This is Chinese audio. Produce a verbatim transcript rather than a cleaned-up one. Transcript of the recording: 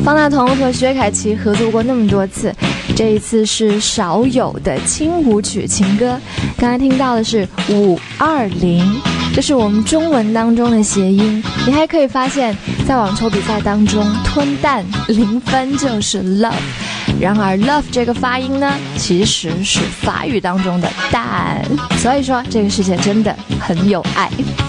方大同和薛凯琪合作过那么多次，这一次是少有的轻舞曲情歌。刚才听到的是五二零，这是我们中文当中的谐音。你还可以发现，在网球比赛当中，吞蛋零分就是 love。然而 love 这个发音呢，其实是法语当中的蛋。所以说，这个世界真的很有爱。